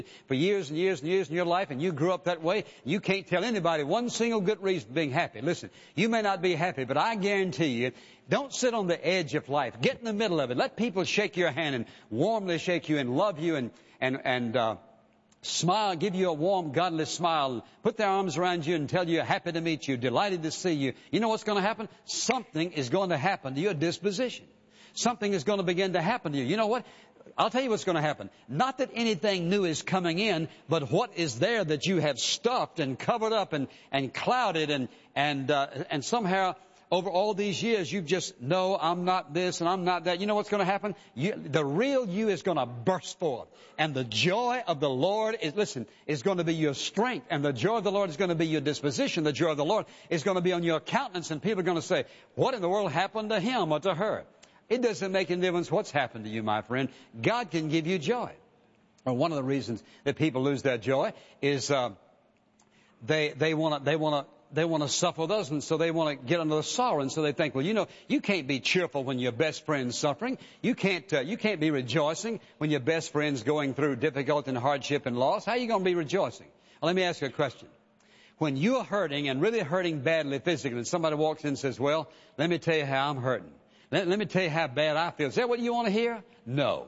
for years and years and years in your life, and you grew up that way, you can't tell anybody one single good reason for being happy. Listen, you may not be happy, but I guarantee you, don't sit on the edge of life. Get in the middle of it. Let people shake your hand and warmly shake you and love you and smile, give you a warm, godly smile, put their arms around you and tell you happy to meet you, delighted to see you. You know what's going to happen? Something is going to happen to your disposition. Something is going to begin to happen to you. You know what? I'll tell you what's going to happen. Not that anything new is coming in, but what is there that you have stuffed and covered up and clouded and somehow over all these years you've just, no, I'm not this and I'm not that. You know what's going to happen? The real you is going to burst forth. And the joy of the Lord is going to be your strength. And the joy of the Lord is going to be your disposition. The joy of the Lord is going to be on your countenance. And people are going to say, what in the world happened to him or to her? It doesn't make any difference what's happened to you, my friend. God can give you joy. Well, one of the reasons that people lose their joy is they want to suffer with others, and so they want to get under the sorrow, and so they think, well, you know, you can't be cheerful when your best friend's suffering. You can't be rejoicing when your best friend's going through difficulty and hardship and loss. How are you going to be rejoicing? Well, let me ask you a question. When you're hurting and really hurting badly physically, and somebody walks in and says, well, let me tell you how I'm hurting. Let me tell you how bad I feel. Is that what you want to hear? No.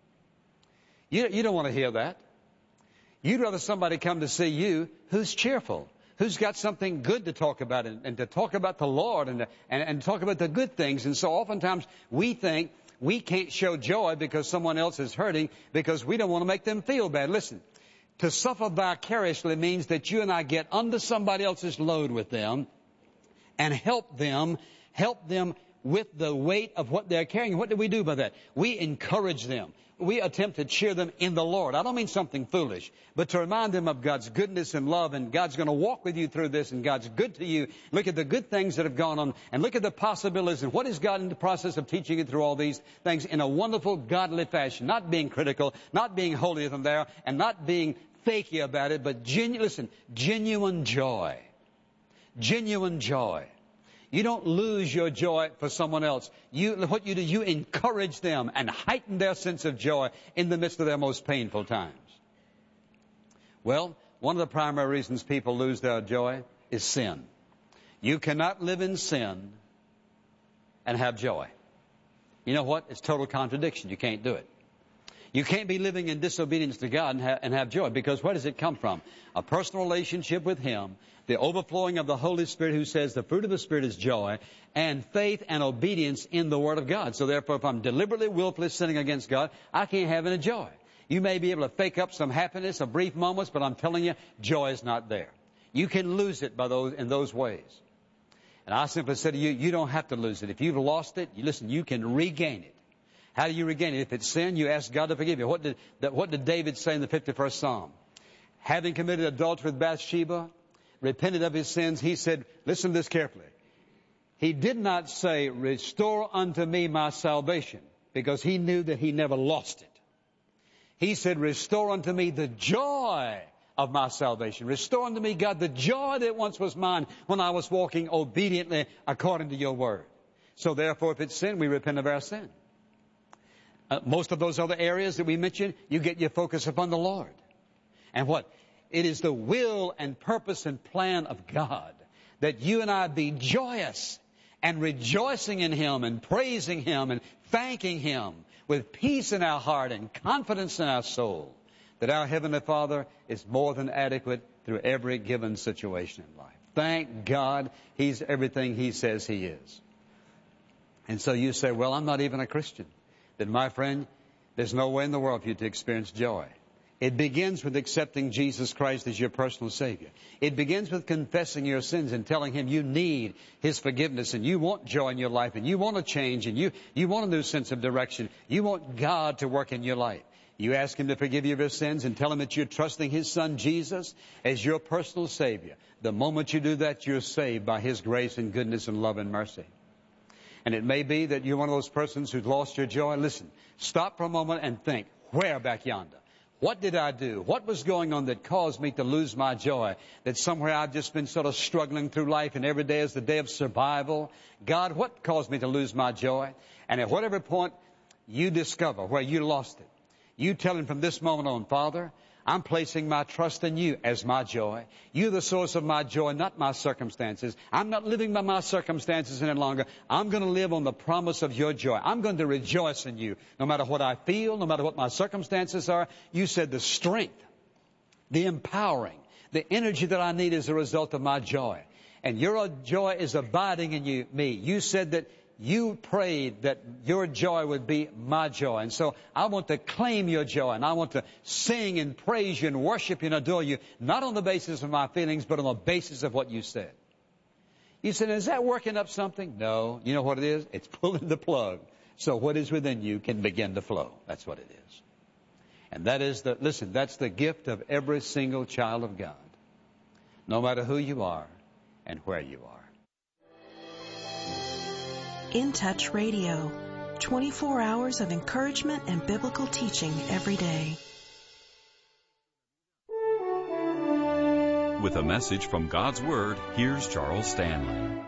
You don't want to hear that. You'd rather somebody come to see you who's cheerful, who's got something good to talk about and to talk about the Lord and talk about the good things. And so oftentimes we think we can't show joy because someone else is hurting because we don't want to make them feel bad. Listen, to suffer vicariously means that you and I get under somebody else's load with them and help them with the weight of what they're carrying. What do we do by that? We encourage them. We attempt to cheer them in the Lord. I don't mean something foolish, but to remind them of God's goodness and love, and God's going to walk with you through this, and God's good to you. Look at the good things that have gone on, and look at the possibilities, and what is God in the process of teaching you through all these things in a wonderful, godly fashion, not being critical, not being holier than thou, and not being fakey about it, but genuine joy. Genuine joy. You don't lose your joy for someone else. What you do, you encourage them and heighten their sense of joy in the midst of their most painful times. Well, one of the primary reasons people lose their joy is sin. You cannot live in sin and have joy. You know what? It's total contradiction. You can't do it. You can't be living in disobedience to God and have joy, because where does it come from? A personal relationship with Him, the overflowing of the Holy Spirit, who says the fruit of the Spirit is joy, and faith and obedience in the Word of God. So therefore, if I'm deliberately, willfully sinning against God, I can't have any joy. You may be able to fake up some happiness, a brief moments, but I'm telling you, joy is not there. You can lose it in those ways. And I simply say to you, you don't have to lose it. If you've lost it, you can regain it. How do you regain it? If it's sin, you ask God to forgive you. What did David say in the 51st Psalm? Having committed adultery with Bathsheba, repented of his sins, he said, listen to this carefully. He did not say, restore unto me my salvation, because he knew that he never lost it. He said, restore unto me the joy of my salvation. Restore unto me, God, the joy that once was mine when I was walking obediently according to your word. So therefore, if it's sin, we repent of our sin. Most of those other areas that we mentioned, you get your focus upon the Lord. And what? It is the will and purpose and plan of God that you and I be joyous and rejoicing in Him and praising Him and thanking Him with peace in our heart and confidence in our soul that our Heavenly Father is more than adequate through every given situation in life. Thank God He's everything He says He is. And so you say, well, I'm not even a Christian. Then, my friend, there's no way in the world for you to experience joy. It begins with accepting Jesus Christ as your personal Savior. It begins with confessing your sins and telling Him you need His forgiveness, and you want joy in your life, and you want a change, and you want a new sense of direction. You want God to work in your life. You ask Him to forgive you of your sins and tell Him that you're trusting His Son Jesus as your personal Savior. The moment you do that, you're saved by His grace and goodness and love and mercy. And it may be that you're one of those persons who's lost your joy. Listen, stop for a moment and think, where back yonder? What did I do? What was going on that caused me to lose my joy? That somewhere I've just been sort of struggling through life, and every day is the day of survival. God, what caused me to lose my joy? And at whatever point you discover where you lost it, you tell Him from this moment on, Father, I'm placing my trust in you as my joy. You're the source of my joy, not my circumstances. I'm not living by my circumstances any longer. I'm going to live on the promise of your joy. I'm going to rejoice in you. No matter what I feel, no matter what my circumstances are, you said the strength, the empowering, the energy that I need is a result of my joy. And your joy is abiding in me. You said that you prayed that your joy would be my joy. And so I want to claim your joy, and I want to sing and praise you and worship you and adore you, not on the basis of my feelings, but on the basis of what you said. You said, is that working up something? No. You know what it is? It's pulling the plug. So what is within you can begin to flow. That's what it is. And that is that's the gift of every single child of God, no matter who you are and where you are. In Touch Radio, 24 hours of encouragement and biblical teaching every day. With a message from God's Word, here's Charles Stanley.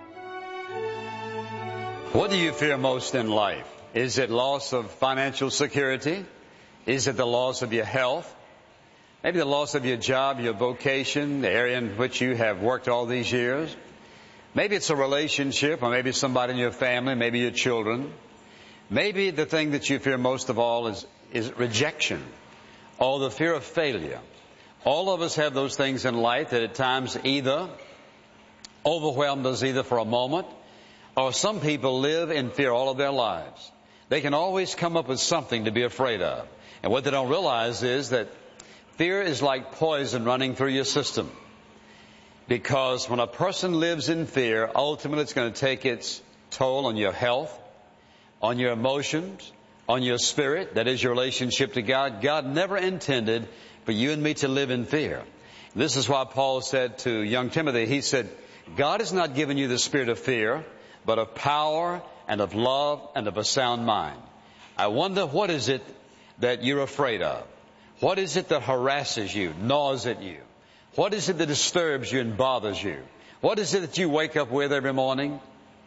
What do you fear most in life? Is it loss of financial security? Is it the loss of your health? Maybe the loss of your job, your vocation, the area in which you have worked all these years? Maybe it's a relationship, or maybe somebody in your family, maybe your children. Maybe the thing that you fear most of all is rejection, or the fear of failure. All of us have those things in life that at times either overwhelm us either for a moment, or some people live in fear all of their lives. They can always come up with something to be afraid of. And what they don't realize is that fear is like poison running through your system. Because when a person lives in fear, ultimately it's going to take its toll on your health, on your emotions, on your spirit. That is your relationship to God. God never intended for you and me to live in fear. This is why Paul said to young Timothy, he said, God has not given you the spirit of fear, but of power and of love and of a sound mind. I wonder, what is it that you're afraid of? What is it that harasses you, gnaws at you? What is it that disturbs you and bothers you? What is it that you wake up with every morning,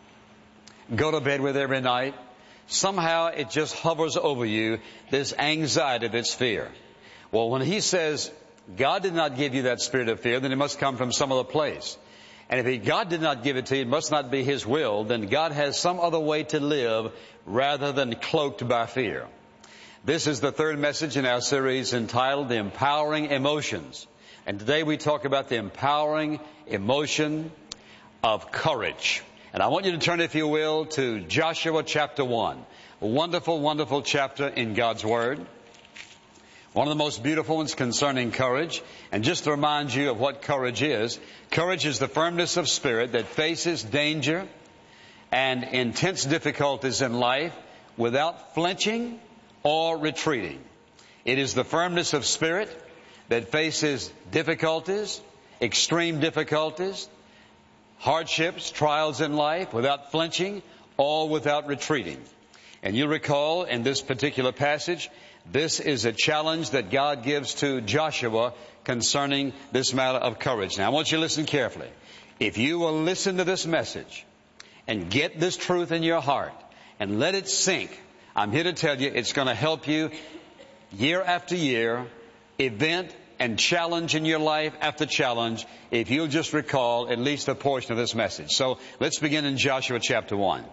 go to bed with every night? Somehow it just hovers over you, this anxiety, this fear. Well, when he says God did not give you that spirit of fear, then it must come from some other place. And if God did not give it to you, it must not be His will, then God has some other way to live rather than cloaked by fear. This is the third message in our series entitled The Empowering Emotions. And today we talk about the empowering emotion of courage. And I want you to turn, if you will, to Joshua chapter 1. A wonderful, wonderful chapter in God's Word. One of the most beautiful ones concerning courage. And just to remind you of what courage is the firmness of spirit that faces danger and intense difficulties in life without flinching or retreating. It is the firmness of spirit that faces difficulties, extreme difficulties, hardships, trials in life without flinching or without retreating. And you recall in this particular passage, this is a challenge that God gives to Joshua concerning this matter of courage. Now I want you to listen carefully. If you will listen to this message and get this truth in your heart and let it sink, I'm here to tell you it's going to help you year after year, event and challenge in your life after challenge, if you'll just recall at least a portion of this message. So let's begin in Joshua chapter 1.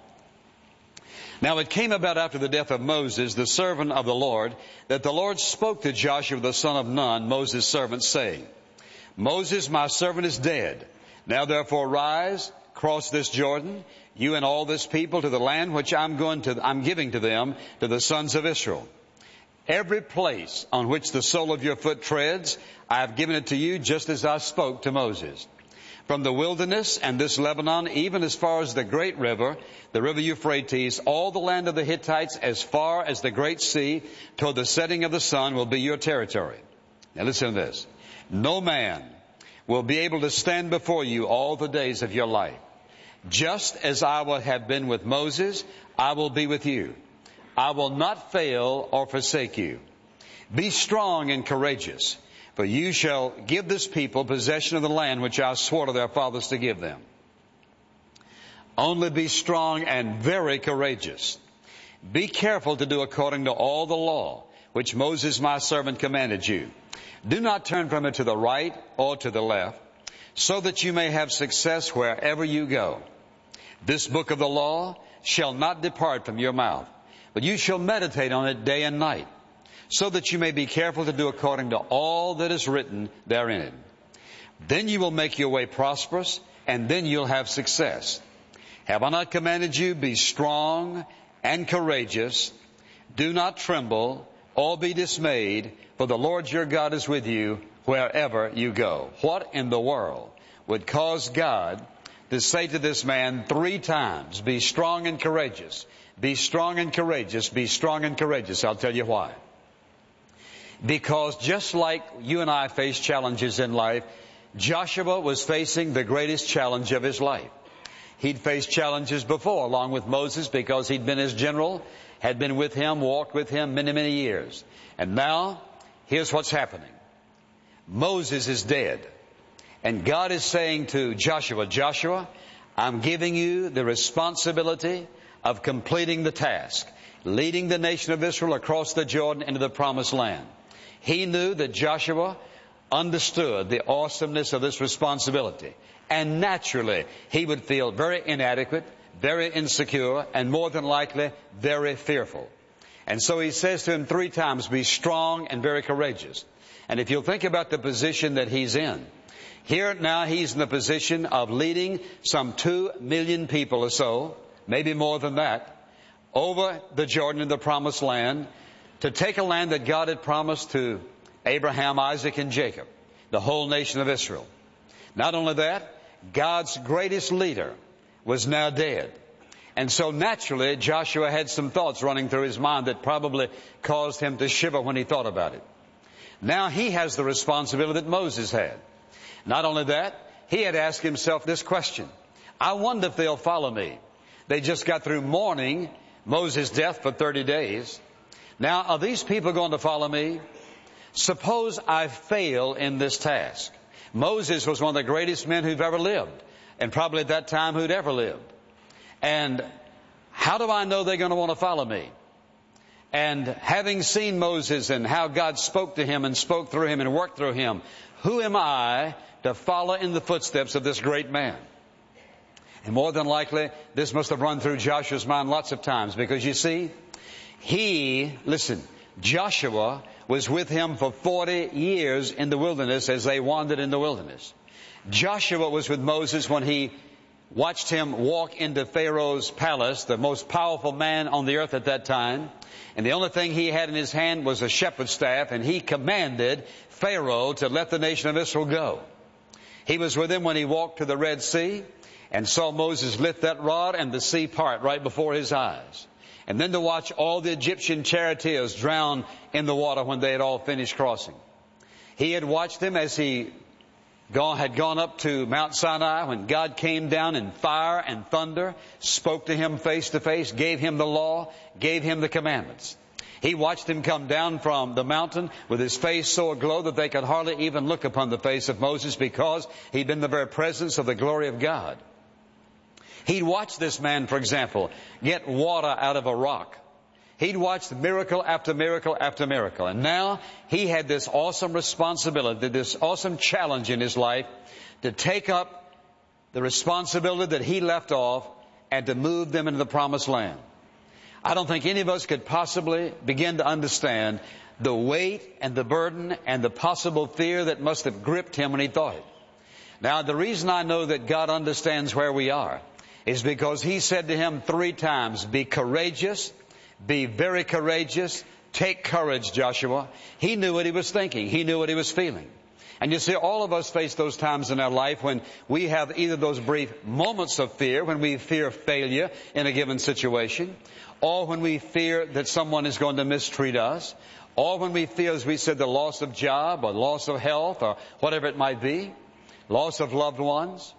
Now it came about after the death of Moses, the servant of the Lord, that the Lord spoke to Joshua the son of Nun, Moses' servant, saying, Moses, my servant, is dead. Now therefore rise, cross this Jordan, you and all this people, to the land which I'm giving to them, to the sons of Israel. Every place on which the sole of your foot treads, I have given it to you, just as I spoke to Moses. From the wilderness and this Lebanon, even as far as the great river, the river Euphrates, all the land of the Hittites, as far as the great sea, toward the setting of the sun, will be your territory. Now listen to this. No man will be able to stand before you all the days of your life. Just as I will have been with Moses, I will be with you. I will not fail or forsake you. Be strong and courageous, for you shall give this people possession of the land which I swore to their fathers to give them. Only be strong and very courageous. Be careful to do according to all the law which Moses my servant commanded you. Do not turn from it to the right or to the left, so that you may have success wherever you go. This book of the law shall not depart from your mouth, but you shall meditate on it day and night, so that you may be careful to do according to all that is written therein. Then you will make your way prosperous, and then you'll have success. Have I not commanded you, be strong and courageous? Do not tremble or be dismayed, for the Lord your God is with you wherever you go. What in the world would cause God to say to this man 3 times, be strong and courageous, be strong and courageous, be strong and courageous? I'll tell you why. Because just like you and I face challenges in life, Joshua was facing the greatest challenge of his life. He'd faced challenges before, along with Moses, because he'd been his general, had been with him, walked with him many, many years. And now, here's what's happening. Moses is dead. And God is saying to Joshua, Joshua, I'm giving you the responsibility of completing the task, leading the nation of Israel across the Jordan into the promised land. He knew that Joshua understood the awesomeness of this responsibility. And naturally, he would feel very inadequate, very insecure, and more than likely, very fearful. And so he says to him 3 times, be strong and very courageous. And if you'll think about the position that he's in, here now he's in the position of leading some 2 million people or so, maybe more than that, over the Jordan in the promised land, to take a land that God had promised to Abraham, Isaac, and Jacob, the whole nation of Israel. Not only that, God's greatest leader was now dead. And so naturally, Joshua had some thoughts running through his mind that probably caused him to shiver when he thought about it. Now he has the responsibility that Moses had. Not only that, he had asked himself this question. I wonder if they'll follow me. They just got through mourning Moses' death for 30 days. Now, are these people going to follow me? Suppose I fail in this task. Moses was one of the greatest men who've ever lived, and probably at that time who'd ever lived. And how do I know they're going to want to follow me? And having seen Moses and how God spoke to him and spoke through him and worked through him, who am I to follow in the footsteps of this great man? And more than likely, this must have run through Joshua's mind lots of times, because you see, Joshua was with him for 40 years in the wilderness as they wandered in the wilderness. Joshua was with Moses when he watched him walk into Pharaoh's palace, the most powerful man on the earth at that time. And the only thing he had in his hand was a shepherd's staff, and he commanded Pharaoh to let the nation of Israel go. He was with him when he walked to the Red Sea and saw Moses lift that rod and the sea part right before his eyes. And then to watch all the Egyptian charioteers drown in the water when they had all finished crossing. He had watched them as he had gone up to Mount Sinai when God came down in fire and thunder, spoke to him face to face, gave him the law, gave him the commandments. He watched him come down from the mountain with his face so aglow that they could hardly even look upon the face of Moses, because he'd been in the very presence of the glory of God. He'd watched this man, for example, get water out of a rock. He'd watched miracle after miracle after miracle. And now he had this awesome responsibility, this awesome challenge in his life to take up the responsibility that he left off and to move them into the promised land. I don't think any of us could possibly begin to understand the weight and the burden and the possible fear that must have gripped him when he thought it. Now, the reason I know that God understands where we are is because he said to him 3 times, be courageous, be very courageous, take courage, Joshua. He knew what he was thinking. He knew what he was feeling. And you see, all of us face those times in our life when we have either those brief moments of fear, when we fear failure in a given situation, or when we fear that someone is going to mistreat us, or when we fear, as we said, the loss of job or loss of health or whatever it might be, loss of loved ones,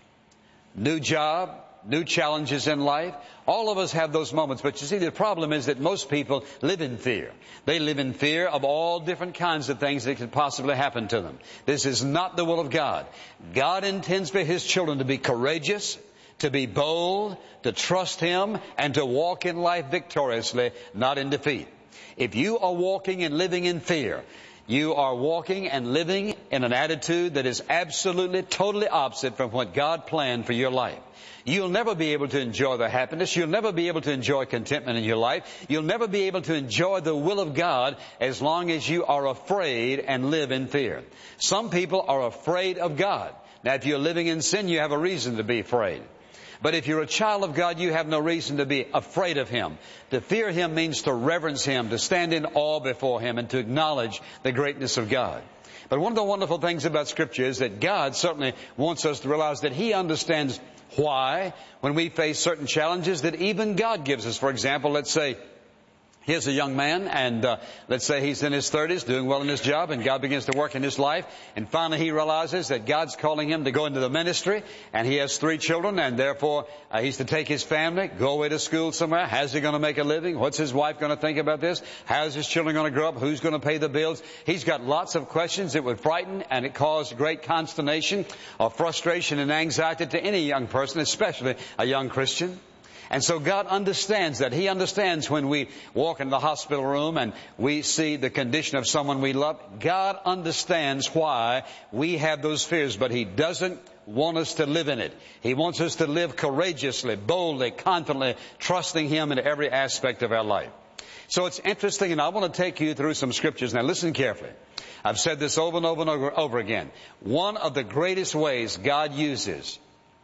new job, new challenges in life. All of us have those moments. But you see, the problem is that most people live in fear. They live in fear of all different kinds of things that could possibly happen to them. This is not the will of God. God intends for his children to be courageous, to be bold, to trust him, and to walk in life victoriously, not in defeat. If you are walking and living in fear, you are walking and living in an attitude that is absolutely, totally opposite from what God planned for your life. You'll never be able to enjoy the happiness. You'll never be able to enjoy contentment in your life. You'll never be able to enjoy the will of God as long as you are afraid and live in fear. Some people are afraid of God. Now, if you're living in sin, you have a reason to be afraid. But if you're a child of God, you have no reason to be afraid of Him. To fear Him means to reverence Him, to stand in awe before Him, and to acknowledge the greatness of God. But one of the wonderful things about Scripture is that God certainly wants us to realize that He understands why, when we face certain challenges that even God gives us. For example, let's say here's a young man, and let's say he's in his 30s, doing well in his job, and God begins to work in his life, and finally he realizes that God's calling him to go into the ministry, and he has 3 children, and therefore he's to take his family, go away to school somewhere. How's he going to make a living? What's his wife going to think about this? How's his children going to grow up? Who's going to pay the bills? He's got lots of questions that would frighten, and it cause great consternation or frustration and anxiety to any young person, especially a young Christian. And so God understands that. He understands when we walk in the hospital room and we see the condition of someone we love. God understands why we have those fears, but He doesn't want us to live in it. He wants us to live courageously, boldly, confidently, trusting Him in every aspect of our life. So it's interesting, and I want to take you through some scriptures. Now listen carefully. I've said this over and over and over again. One of the greatest ways God uses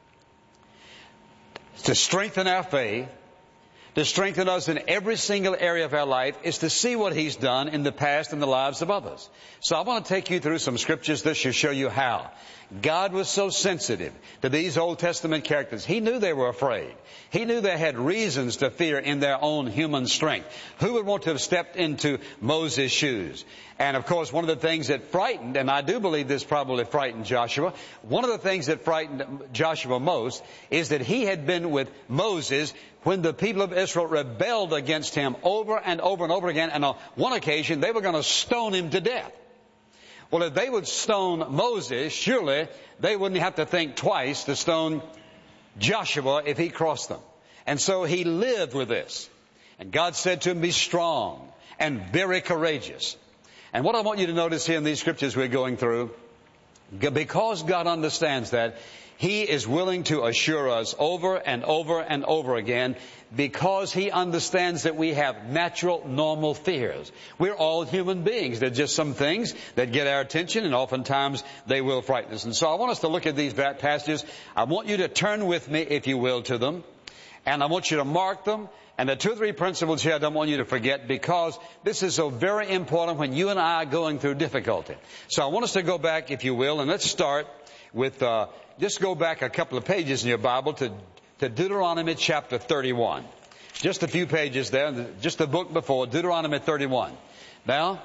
to strengthen our faith, to strengthen us in every single area of our life, is to see what He's done in the past in the lives of others. So I want to take you through some scriptures that should show you how. God was so sensitive to these Old Testament characters. He knew they were afraid. He knew they had reasons to fear in their own human strength. Who would want to have stepped into Moses' shoes? And of course, one of the things that frightened, and I do believe this probably frightened Joshua, one of the things that frightened Joshua most is that he had been with Moses when the people of Israel rebelled against him over and over and over again, and on one occasion they were going to stone him to death. Well, if they would stone Moses, surely they wouldn't have to think twice to stone Joshua if he crossed them. And so he lived with this. And God said to him, be strong and very courageous. And what I want you to notice here in these scriptures we're going through, because God understands that, He is willing to assure us over and over and over again, because He understands that we have natural, normal fears. We're all human beings. There are just some things that get our attention, and oftentimes they will frighten us. And so I want us to look at these passages. I want you to turn with me, if you will, to them. And I want you to mark them. And the 2 or 3 principles here I don't want you to forget, because this is so very important when you and I are going through difficulty. So I want us to go back, if you will, and let's start with, just go back a couple of pages in your Bible to Deuteronomy chapter 31. Just a few pages there, just the book before, Deuteronomy 31. Now,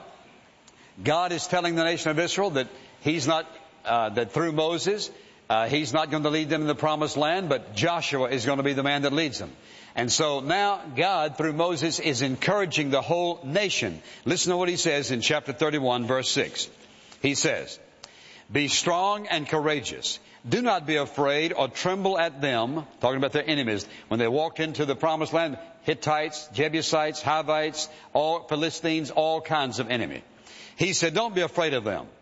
God is telling the nation of Israel that He's not, that through Moses, He's not going to lead them in the promised land, but Joshua is going to be the man that leads them. And so now God, through Moses, is encouraging the whole nation. Listen to what He says in chapter 31, verse 6. He says, be strong and courageous. Do not be afraid or tremble at them, talking about their enemies, when they walk into the promised land, Hittites, Jebusites, Hivites, all Philistines, all kinds of enemy. He said, don't be afraid of them.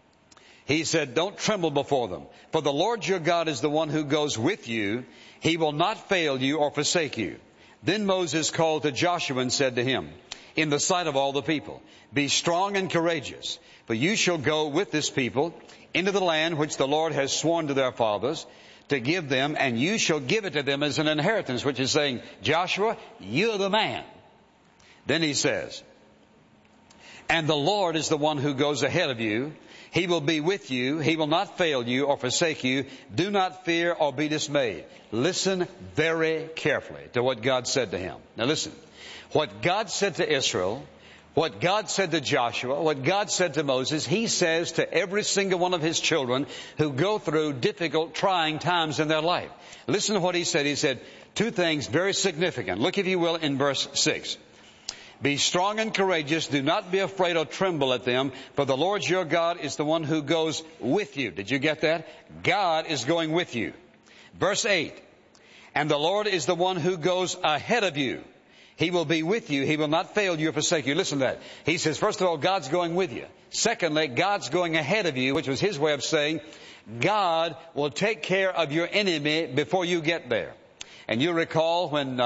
He said, don't tremble before them. For the Lord your God is the one who goes with you. He will not fail you or forsake you. Then Moses called to Joshua and said to him, in the sight of all the people, be strong and courageous, for you shall go with this people into the land which the Lord has sworn to their fathers to give them, and you shall give it to them as an inheritance, which is saying, Joshua, you're the man. Then he says, and the Lord is the one who goes ahead of you. He will be with you. He will not fail you or forsake you. Do not fear or be dismayed. Listen very carefully to what God said to him. Now listen, what God said to Israel, what God said to Joshua, what God said to Moses, He says to every single one of His children who go through difficult, trying times in their life. Listen to what He said. He said 2 things very significant. Look, if you will, in verse 6. Be strong and courageous. Do not be afraid or tremble at them, for the Lord your God is the one who goes with you. Did you get that? God is going with you. Verse 8. And the Lord is the one who goes ahead of you. He will be with you. He will not fail you or forsake you. Listen to that. He says, first of all, God's going with you. Secondly, God's going ahead of you, which was his way of saying, God will take care of your enemy before you get there. And you recall when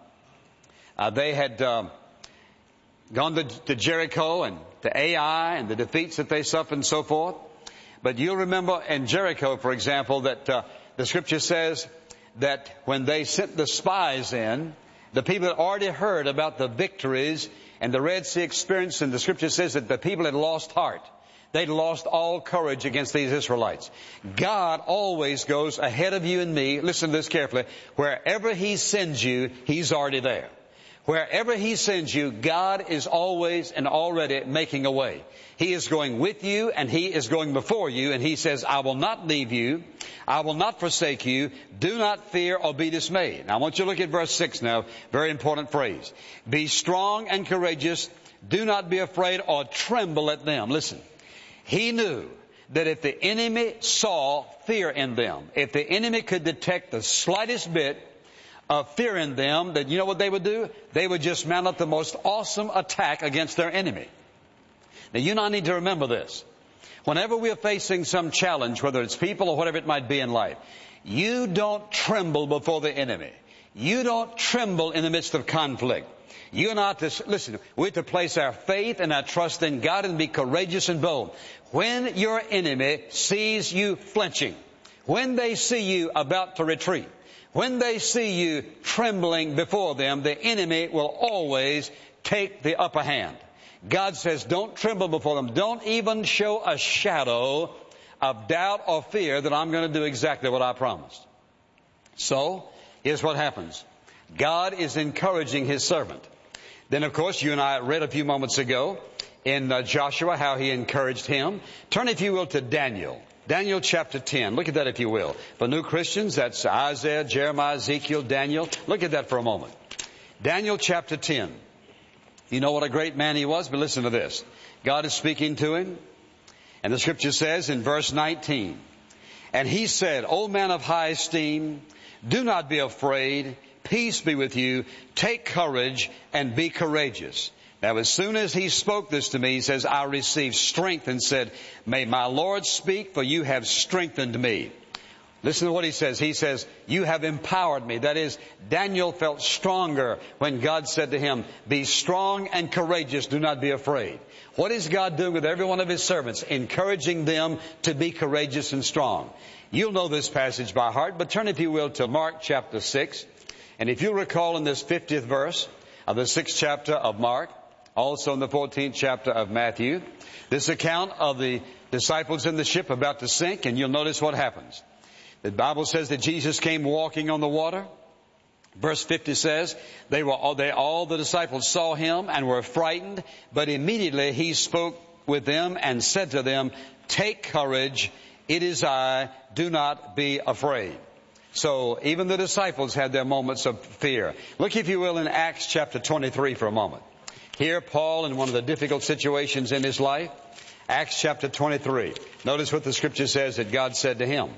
they had gone to Jericho and to Ai and the defeats that they suffered and so forth. But you remember in Jericho, for example, that the Scripture says that when they sent the spies in, the people had already heard about the victories and the Red Sea experience, and the Scripture says that the people had lost heart. They'd lost all courage against these Israelites. God always goes ahead of you and me. Listen to this carefully. Wherever He sends you, He's already there. Wherever He sends you, God is always and already making a way. He is going with you and He is going before you, and He says, I will not leave you. I will not forsake you. Do not fear or be dismayed. Now I want you to look at verse 6 now. Very important phrase. Be strong and courageous. Do not be afraid or tremble at them. Listen. He knew that if the enemy saw fear in them, if the enemy could detect the slightest bit of fear in them, that you know what they would do? They would just mount up the most awesome attack against their enemy. Now you and I need to remember this. Whenever we are facing some challenge, whether it's people or whatever it might be in life, you don't tremble before the enemy. You don't tremble in the midst of conflict. You and I have to, listen, we have to place our faith and our trust in God and be courageous and bold. When your enemy sees you flinching, when they see you about to retreat, when they see you trembling before them, the enemy will always take the upper hand. God says, don't tremble before them. Don't even show a shadow of doubt or fear that I'm going to do exactly what I promised. So, here's what happens. God is encouraging His servant. Then, of course, you and I read a few moments ago in Joshua how He encouraged him. Turn, if you will, to Daniel. Daniel chapter 10. Look at that, if you will. For new Christians, that's Isaiah, Jeremiah, Ezekiel, Daniel. Look at that for a moment. Daniel chapter 10. You know what a great man he was, but listen to this. God is speaking to him, and the Scripture says in verse 19, and he said, O man of high esteem, do not be afraid. Peace be with you. Take courage and be courageous. Now, as soon as he spoke this to me, he says, I received strength and said, may my Lord speak, for you have strengthened me. Listen to what he says. He says, you have empowered me. That is, Daniel felt stronger when God said to him, be strong and courageous. Do not be afraid. What is God doing with every one of His servants? Encouraging them to be courageous and strong. You'll know this passage by heart, but turn, if you will, to Mark chapter 6. And if you recall in this 50th verse of the 6th chapter of Mark, also in the 14th chapter of Matthew, this account of the disciples in the ship about to sink, and you'll notice what happens. The Bible says that Jesus came walking on the water. Verse 50 says, all the disciples saw Him and were frightened, but immediately He spoke with them and said to them, take courage, it is I, do not be afraid. So even the disciples had their moments of fear. Look, if you will, in Acts chapter 23 for a moment. Here, Paul, in one of the difficult situations in his life, Acts chapter 23. Notice what the Scripture says that God said to him.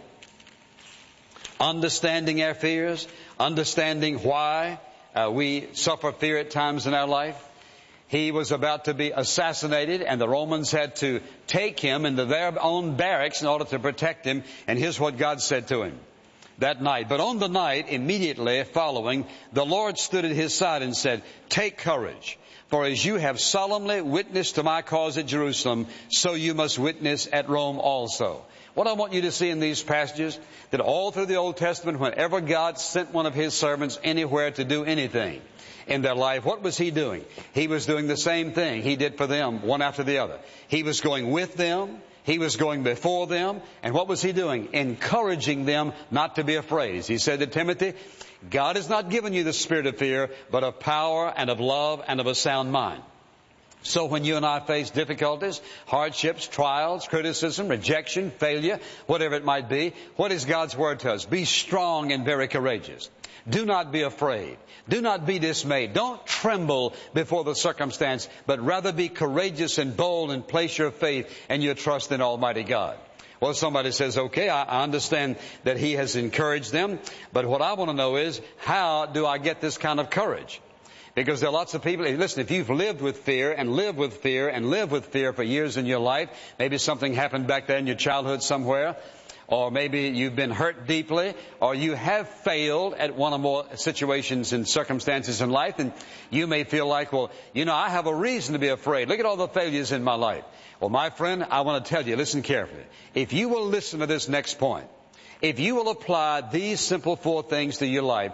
Understanding our fears, understanding why we suffer fear at times in our life. He was about to be assassinated, and the Romans had to take him into their own barracks in order to protect him. And here's what God said to him that night. But on the night immediately following, the Lord stood at his side and said, take courage. For as you have solemnly witnessed to my cause at Jerusalem, so you must witness at Rome also. What I want you to see in these passages, that all through the Old Testament, whenever God sent one of His servants anywhere to do anything in their life, what was He doing? He was doing the same thing He did for them, one after the other. He was going with them. He was going before them. And what was He doing? Encouraging them not to be afraid. As He said to Timothy, God has not given you the spirit of fear, but of power and of love and of a sound mind. So when you and I face difficulties, hardships, trials, criticism, rejection, failure, whatever it might be, what is God's word to us? Be strong and very courageous. Do not be afraid. Do not be dismayed. Don't tremble before the circumstance, but rather be courageous and bold and place your faith and your trust in Almighty God. Well, somebody says, okay, I understand that He has encouraged them, but what I want to know is, how do I get this kind of courage? Because there are lots of people, listen, if you've lived with fear and lived with fear and lived with fear for years in your life, maybe something happened back there in your childhood somewhere, or maybe you've been hurt deeply, or you have failed at one or more situations and circumstances in life, and you may feel like, well, I have a reason to be afraid. Look at all the failures in my life. Well, my friend, I want to tell you, listen carefully. If you will listen to this next point, if you will apply these simple 4 things to your life,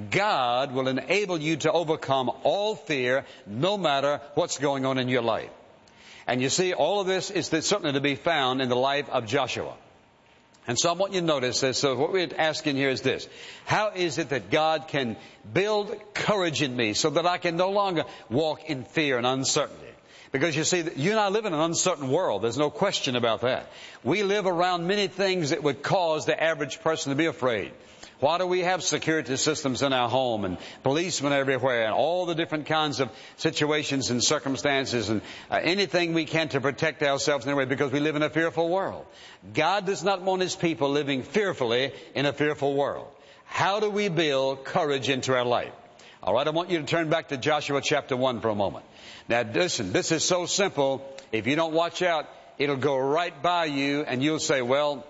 God will enable you to overcome all fear, no matter what's going on in your life. And you see, all of this is certainly to be found in the life of Joshua. And so I want you to notice this. So what we're asking here is this. How is it that God can build courage in me so that I can no longer walk in fear and uncertainty? Because you see, you and I live in an uncertain world. There's no question about that. We live around many things that would cause the average person to be afraid. Why do we have security systems in our home and policemen everywhere and all the different kinds of situations and circumstances and anything we can to protect ourselves in a way? Because we live in a fearful world. God does not want His people living fearfully in a fearful world. How do we build courage into our life? All right, I want you to turn back to Joshua chapter 1 for a moment. Now listen, this is so simple. If you don't watch out, it'll go right by you and you'll say, well,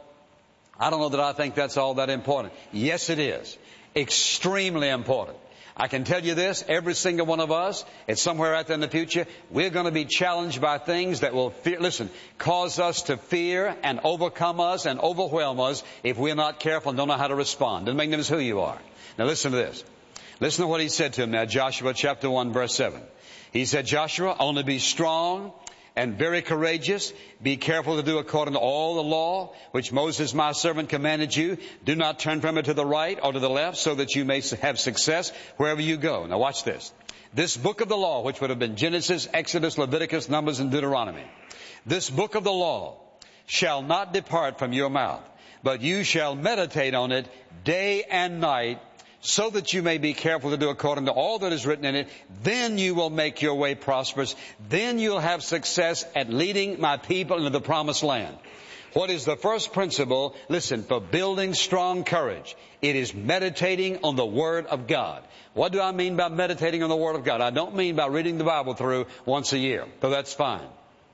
I don't know that I think that's all that important. Yes, it is. Extremely important. I can tell you this, every single one of us, it's somewhere out there in the future, we're going to be challenged by things that will, cause us to fear and overcome us and overwhelm us if we're not careful and don't know how to respond. Doesn't make no difference who you are. Now listen to this. Listen to what he said to him now, Joshua chapter 1, verse 7. He said, Joshua, only be strong and very courageous. Be careful to do according to all the law which Moses my servant commanded you. Do not turn from it to the right or to the left, so that you may have success wherever you go. Now watch this. This book of the law, which would have been Genesis, Exodus, Leviticus, Numbers, and Deuteronomy. This book of the law shall not depart from your mouth, but you shall meditate on it day and night, so that you may be careful to do according to all that is written in it. Then you will make your way prosperous. Then you'll have success at leading my people into the promised land. What is the first principle? Listen, for building strong courage, it is meditating on the Word of God. What do I mean by meditating on the Word of God? I don't mean by reading the Bible through once a year, though that's fine.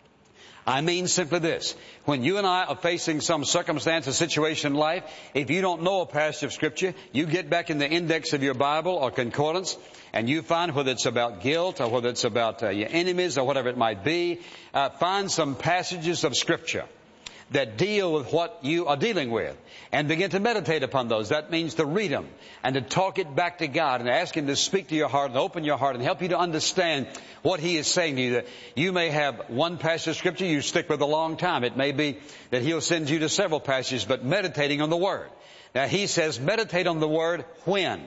I mean simply this. When you and I are facing some circumstance or situation in life, if you don't know a passage of Scripture, you get back in the index of your Bible or concordance, and you find whether it's about guilt or whether it's about your enemies or whatever it might be, find some passages of Scripture that deal with what you are dealing with and begin to meditate upon those. That means to read them and to talk it back to God and ask Him to speak to your heart and open your heart and help you to understand what He is saying to you. That you may have one passage of Scripture you stick with a long time. It may be that He'll send you to several passages, but meditating on the Word. Now He says meditate on the Word when?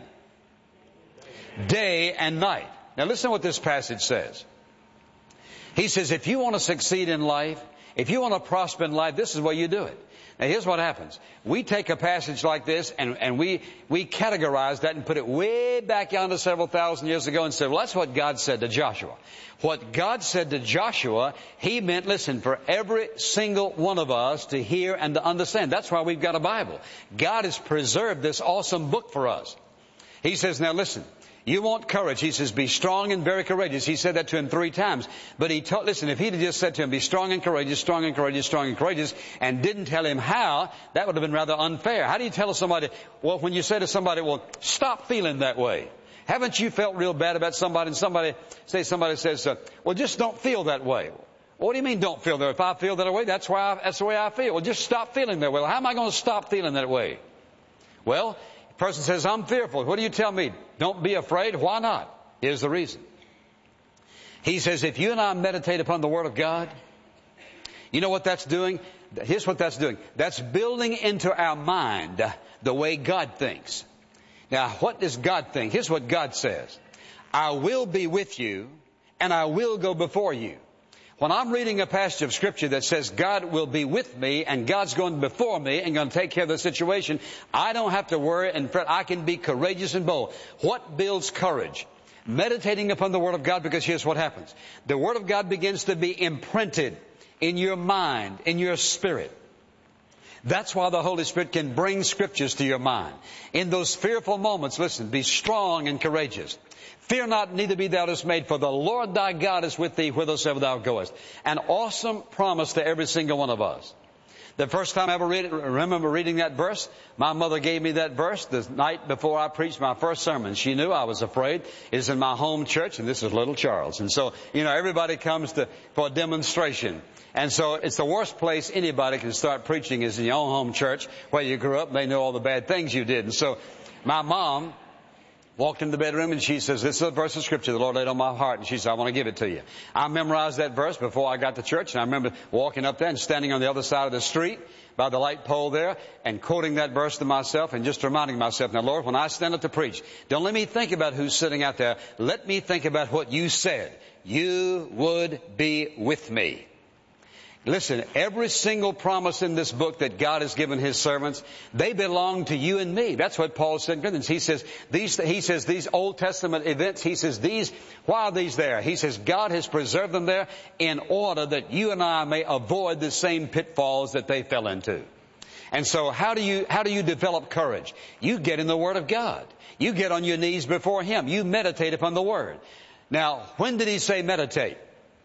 Day and night. Now listen to what this passage says. He says if you want to succeed in life, if you want to prosper in life, this is where you do it. Now here's what happens. We take a passage like this and we categorize that and put it way back yonder several thousand years ago and say, well, that's what God said to Joshua. What God said to Joshua, He meant, listen, for every single one of us to hear and to understand. That's why we've got a Bible. God has preserved this awesome book for us. He says, now listen. You want courage. He says, be strong and very courageous. He said that to him 3 times. But listen, if he'd have just said to him, be strong and courageous, strong and courageous, strong and courageous, and didn't tell him how, that would have been rather unfair. How do you tell somebody, well, when you say to somebody, well, stop feeling that way. Haven't you felt real bad about somebody and somebody says, well, just don't feel that way. Well, what do you mean don't feel that way? If I feel that way, that's the way I feel. Well, just stop feeling that way. Well, how am I going to stop feeling that way? Well, the person says, I'm fearful. What do you tell me? Don't be afraid. Why not? Here's the reason. He says, if you and I meditate upon the Word of God, you know what that's doing? Here's what that's doing. That's building into our mind the way God thinks. Now, what does God think? Here's what God says. I will be with you, and I will go before you. When I'm reading a passage of Scripture that says God will be with me and God's going before me and going to take care of the situation, I don't have to worry and fret. I can be courageous and bold. What builds courage? Meditating upon the Word of God, because here's what happens. The Word of God begins to be imprinted in your mind, in your spirit. That's why the Holy Spirit can bring scriptures to your mind. In those fearful moments, listen, be strong and courageous. Fear not, neither be thou dismayed, for the Lord thy God is with thee whithersoever thou goest. An awesome promise to every single one of us. The first time I ever remember reading that verse, my mother gave me that verse the night before I preached my first sermon. She knew I was afraid. It's in my home church, and this is Little Charles. And so, everybody comes for a demonstration. And so it's the worst place anybody can start preaching is in your own home church where you grew up. They know all the bad things you did. And so my mom walked in the bedroom and she says, this is a verse of scripture the Lord laid on my heart. And she said, I want to give it to you. I memorized that verse before I got to church. And I remember walking up there and standing on the other side of the street by the light pole there and quoting that verse to myself and just reminding myself, now Lord, when I stand up to preach, don't let me think about who's sitting out there. Let me think about what you said. You would be with me. Listen, every single promise in this book that God has given His servants, they belong to you and me. That's what Paul said in Corinthians. He says these Old Testament events, why are these there? He says God has preserved them there in order that you and I may avoid the same pitfalls that they fell into. And so how do you develop courage? You get in the Word of God. You get on your knees before Him. You meditate upon the Word. Now, when did He say meditate?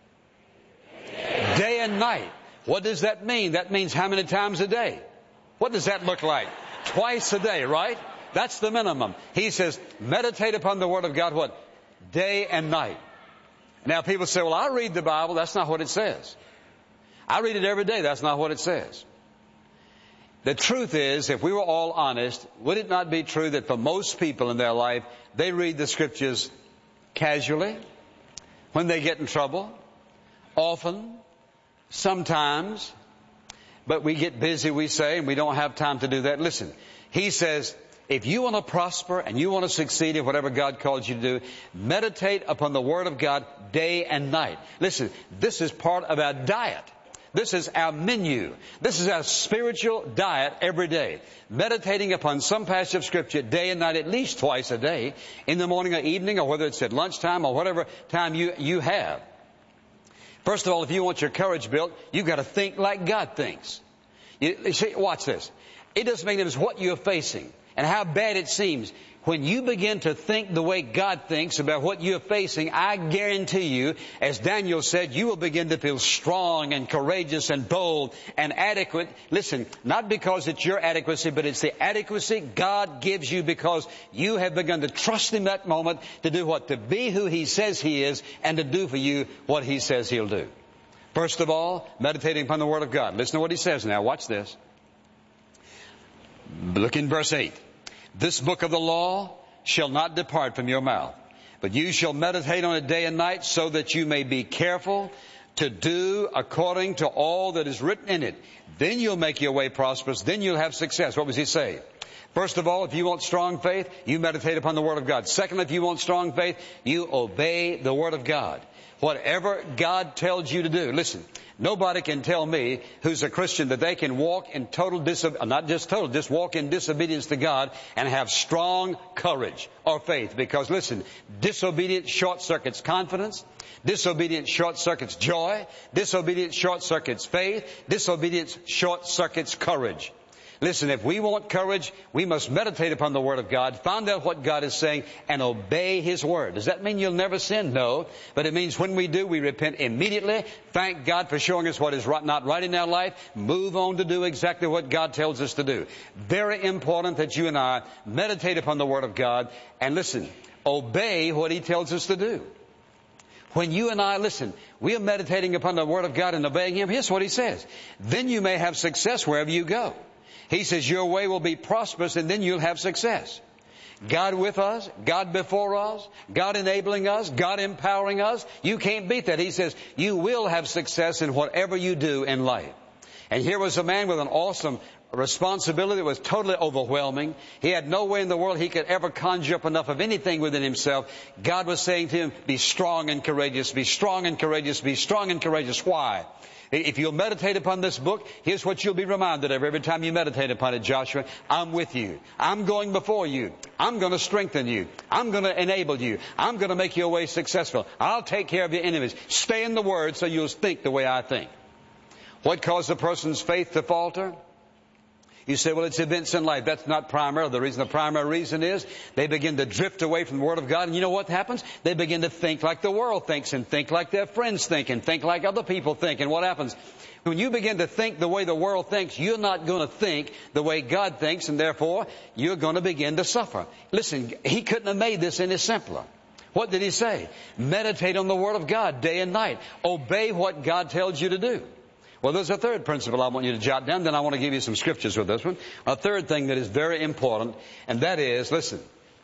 Day and night. What does that mean? That means how many times a day? What does that look like? Twice a day, right? That's the minimum. He says, meditate upon the Word of God, what? Day and night. Now people say, well, I read the Bible. That's not what it says. I read it every day. That's not what it says. The truth is, if we were all honest, would it not be true that for most people in their life, they read the Scriptures casually, when they get in trouble, often, sometimes, but we get busy, we say, and we don't have time to do that. Listen, he says, if you want to prosper and you want to succeed in whatever God calls you to do, meditate upon the Word of God day and night. Listen, this is part of our diet. This is our menu. This is our spiritual diet every day. Meditating upon some passage of Scripture day and night, at least twice a day, in the morning or evening, or whether it's at lunchtime or whatever time you have. First of all, if you want your courage built, you've got to think like God thinks. You see, watch this. It doesn't make difference what you're facing and how bad it seems. When you begin to think the way God thinks about what you're facing, I guarantee you, as Daniel said, you will begin to feel strong and courageous and bold and adequate. Listen, not because it's your adequacy, but it's the adequacy God gives you because you have begun to trust Him that moment to do what? To be who He says He is and to do for you what He says He'll do. First of all, meditating upon the Word of God. Listen to what He says now. Watch this. Look in verse 8. This book of the law shall not depart from your mouth, but you shall meditate on it day and night so that you may be careful to do according to all that is written in it. Then you'll make your way prosperous. Then you'll have success. What was he saying? First of all, if you want strong faith, you meditate upon the Word of God. Second, if you want strong faith, you obey the Word of God. Whatever God tells you to do. Listen, nobody can tell me who's a Christian that they can walk in just walk in disobedience to God and have strong courage or faith. Because listen, disobedience short circuits confidence. Disobedience short circuits joy. Disobedience short circuits faith. Disobedience short circuits courage. Listen, if we want courage, we must meditate upon the Word of God, find out what God is saying, and obey His Word. Does that mean you'll never sin? No. But it means when we do, we repent immediately, thank God for showing us what is not right in our life, move on to do exactly what God tells us to do. Very important that you and I meditate upon the Word of God, and listen, obey what He tells us to do. When you and I, listen, we are meditating upon the Word of God and obeying Him, here's what He says. Then you may have success wherever you go. He says your way will be prosperous and then you'll have success. God with us, God before us, God enabling us, God empowering us. You can't beat that. He says you will have success in whatever you do in life. And here was a man with an awesome responsibility that was totally overwhelming. He had no way in the world he could ever conjure up enough of anything within himself. God was saying to him, be strong and courageous, be strong and courageous, be strong and courageous. Why? If you'll meditate upon this book, here's what you'll be reminded of every time you meditate upon it, Joshua. I'm with you. I'm going before you. I'm going to strengthen you. I'm going to enable you. I'm going to make your way successful. I'll take care of your enemies. Stay in the Word so you'll think the way I think. What caused a person's faith to falter? You say, well, it's events in life. That's not primarily the reason. The primary reason is they begin to drift away from the Word of God. And you know what happens? They begin to think like the world thinks and think like their friends think and think like other people think. And what happens? When you begin to think the way the world thinks, you're not going to think the way God thinks, and therefore you're going to begin to suffer. Listen, He couldn't have made this any simpler. What did He say? Meditate on the Word of God day and night. Obey what God tells you to do. Well, there's a third principle I want you to jot down, then I want to give you some scriptures with this one. A third thing that is very important, and that is, listen,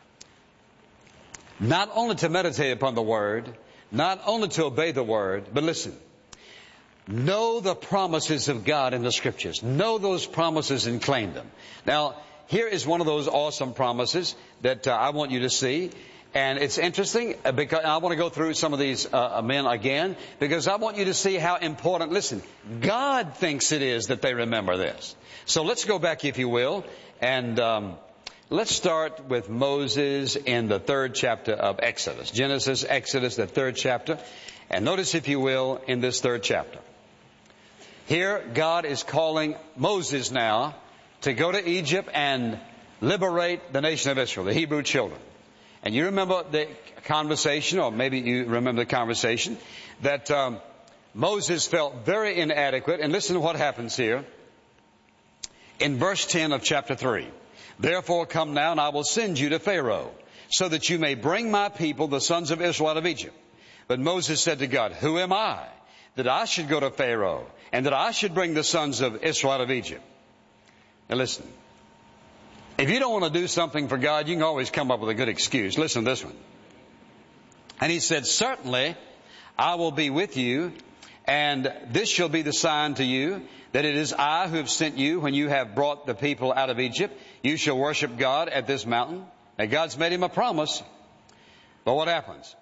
not only to meditate upon the Word, not only to obey the Word, but listen, know the promises of God in the Scriptures. Know those promises and claim them. Now, here is one of those awesome promises that I want you to see. And it's interesting because I want to go through some of these men again because I want you to see how important, listen, God thinks it is that they remember this. So let's go back, if you will, and let's start with Moses in the 3rd chapter of Exodus. Genesis, Exodus, the 3rd chapter. And notice, if you will, in this 3rd chapter. Here, God is calling Moses now to go to Egypt and liberate the nation of Israel, the Hebrew children. And you remember the conversation, or maybe you remember the conversation, that Moses felt very inadequate. And listen to what happens here in verse 10 of chapter 3. Therefore come now, and I will send you to Pharaoh, so that you may bring my people, the sons of Israel, out of Egypt. But Moses said to God, who am I, that I should go to Pharaoh, and that I should bring the sons of Israel out of Egypt? Now listen. If you don't want to do something for God, you can always come up with a good excuse. Listen to this one. And he said, certainly I will be with you, and this shall be the sign to you, that it is I who have sent you when you have brought the people out of Egypt. You shall worship God at this mountain. Now God's made him a promise. But what happens?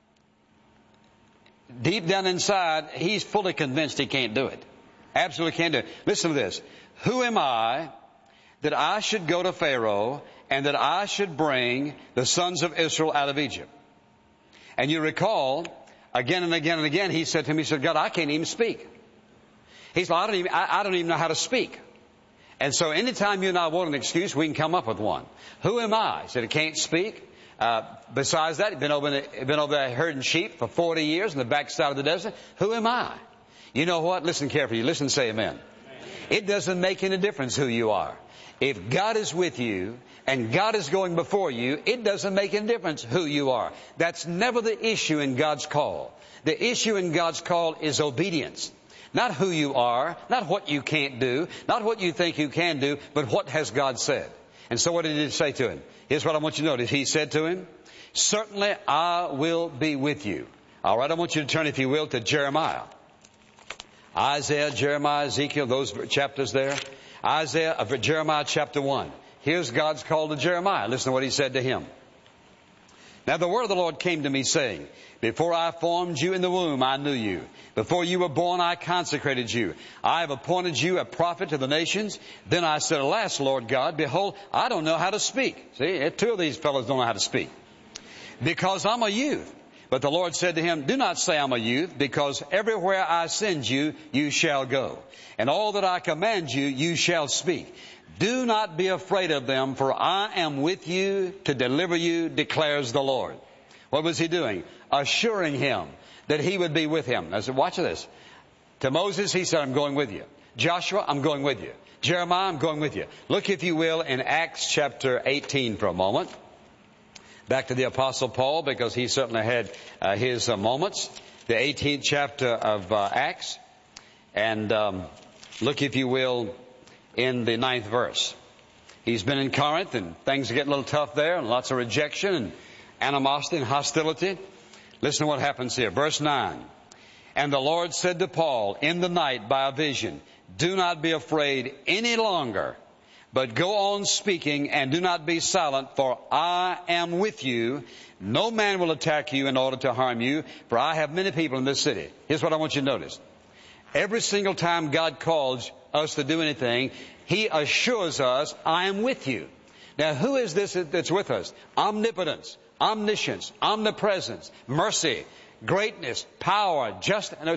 Deep down inside, he's fully convinced he can't do it. Absolutely can't do it. Listen to this. Who am I that I should go to Pharaoh and that I should bring the sons of Israel out of Egypt? And you recall, again and again and again, he said to me, he said, God, I can't even speak. He said, I don't even know how to speak. And so anytime you and I want an excuse, we can come up with one. Who am I? He said, I can't speak. Besides that, he'd been over there herding sheep for 40 years in the backside of the desert. Who am I? You know what? Listen carefully. Listen, say amen. It doesn't make any difference who you are. If God is with you and God is going before you, it doesn't make any difference who you are. That's never the issue in God's call. The issue in God's call is obedience. Not who you are, not what you can't do, not what you think you can do, but what has God said. And so what did he say to him? Here's what I want you to notice. He said to him, certainly I will be with you. All right, I want you to turn, if you will, to Jeremiah. Isaiah, Jeremiah, Ezekiel, those chapters there. Jeremiah chapter 1. Here's God's call to Jeremiah. Listen to what he said to him. Now the word of the Lord came to me saying, before I formed you in the womb, I knew you. Before you were born, I consecrated you. I have appointed you a prophet to the nations. Then I said, alas, Lord God, behold, I don't know how to speak. See, 2 of these fellows don't know how to speak. Because I'm a youth. But the Lord said to him, do not say I'm a youth, because everywhere I send you, you shall go. And all that I command you, you shall speak. Do not be afraid of them, for I am with you to deliver you, declares the Lord. What was he doing? Assuring him that he would be with him. I said, watch this. To Moses, he said, I'm going with you. Joshua, I'm going with you. Jeremiah, I'm going with you. Look, if you will, in Acts chapter 18 for a moment. Back to the Apostle Paul, because he certainly had his moments. The 18th chapter of Acts. And look, if you will, in the 9th verse. He's been in Corinth, and things are getting a little tough there, and lots of rejection and animosity and hostility. Listen to what happens here. Verse 9. And the Lord said to Paul in the night by a vision, do not be afraid any longer, but go on speaking and do not be silent, for I am with you. No man will attack you in order to harm you, for I have many people in this city. Here's what I want you to notice. Every single time God calls us to do anything, He assures us, I am with you. Now, who is this that's with us? Omnipotence, omniscience, omnipresence, mercy, greatness, power, justice.